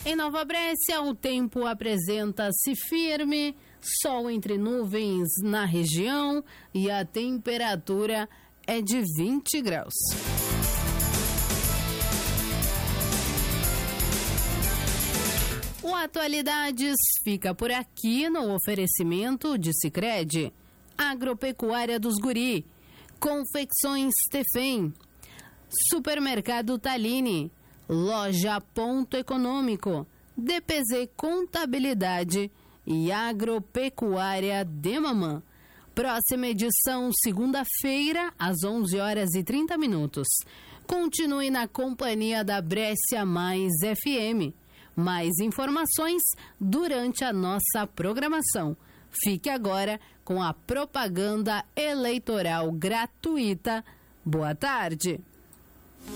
Em Nova Brécia, o tempo apresenta-se firme, sol entre nuvens na região e a temperatura é de 20 graus. O Atualidades fica por aqui no oferecimento de Sicredi, Agropecuária dos Guri, Confecções Tefem, Supermercado Talini, Loja Ponto Econômico, DPZ Contabilidade e Agropecuária de Mamã. Próxima edição, segunda-feira, às 11h30. Continue na companhia da Brécia Mais FM. Mais informações durante a nossa programação. Fique agora com a propaganda eleitoral gratuita. Boa tarde.